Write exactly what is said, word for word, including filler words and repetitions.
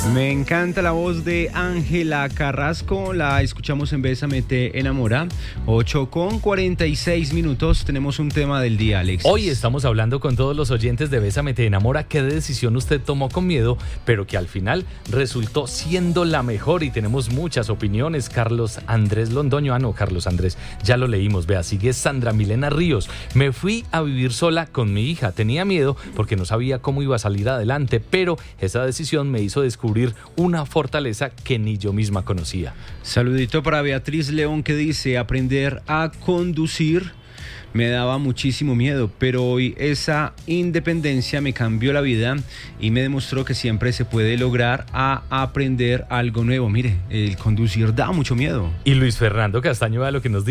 Me encanta la voz de Ángela Carrasco, la escuchamos en Bésame te enamora. Ocho con cuarenta y seis minutos, tenemos un tema del día, Alex. Hoy estamos hablando con todos los oyentes de Bésame te enamora, qué decisión usted tomó con miedo, pero que al final resultó siendo la mejor, y tenemos muchas opiniones. Carlos Andrés Londoño, ah no, Carlos Andrés, ya lo leímos, vea, sigue Sandra Milena Ríos. Me fui a vivir sola con mi hija, tenía miedo porque no sabía cómo iba a salir adelante, pero esa decisión me hizo descubrir una fortaleza que ni yo misma conocía. Saludito para Beatriz León, que dice: aprender a conducir me daba muchísimo miedo, pero hoy esa independencia me cambió la vida y me demostró que siempre se puede lograr a aprender algo nuevo. Mire, el conducir da mucho miedo. Y Luis Fernando Castaño, a lo que nos dice.